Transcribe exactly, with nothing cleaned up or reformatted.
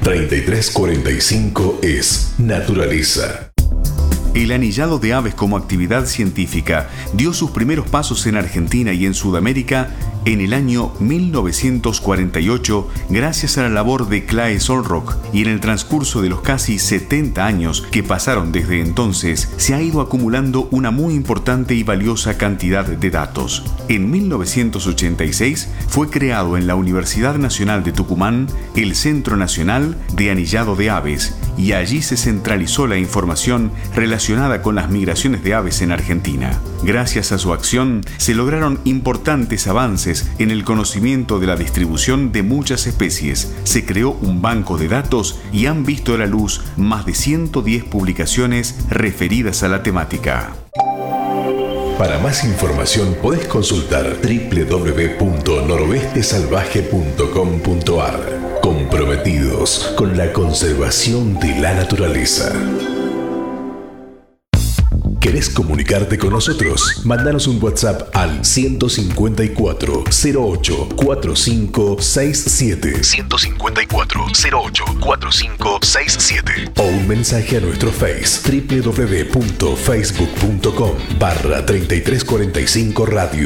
treinta y tres cuarenta y cinco es naturaleza. El anillado de aves como actividad científica dio sus primeros pasos en Argentina y en Sudamérica en el año mil novecientos cuarenta y ocho gracias a la labor de Claes Solrock, y en el transcurso de los casi setenta años que pasaron desde entonces se ha ido acumulando una muy importante y valiosa cantidad de datos. En mil novecientos ochenta y seis fue creado en la Universidad Nacional de Tucumán el Centro Nacional de Anillado de Aves, y allí se centralizó la información relacionada con las migraciones de aves en Argentina. Gracias a su acción se lograron importantes avances en el conocimiento de la distribución de muchas especies. Se creó un banco de datos y han visto a la luz más de ciento diez publicaciones referidas a la temática. Para más información podés consultar doble u doble u doble u punto noroeste salvaje punto com punto a r. Comprometidos con la conservación de la naturaleza. ¿Querés comunicarte con nosotros? Mándanos un WhatsApp al ciento cincuenta y cuatro, cero ocho, cuarenta y cinco sesenta y siete. ciento cincuenta y cuatro, cero ocho, cuarenta y cinco sesenta y siete. O un mensaje a nuestro Face, doble u doble u doble u punto facebook punto com barra treinta y tres cuarenta y cinco radio.